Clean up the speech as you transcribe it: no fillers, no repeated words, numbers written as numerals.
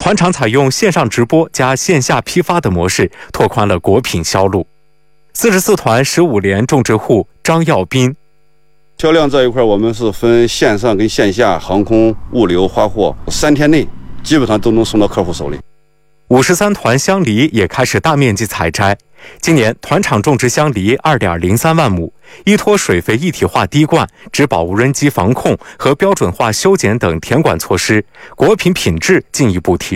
团场采用线上直播加线下批发的模式，拓宽了果品销路。44团15连种植户张耀斌： 销量这一块，我们是分线上跟线下、航空、物流、发货，3天内基本上都能送到客户手里。 53团香梨也开始大面积采摘。今年团场种植香梨2.03万亩，依托水肥一体化滴灌、植保无人机防控和标准化修剪等田管措施，果品品质进一步提升。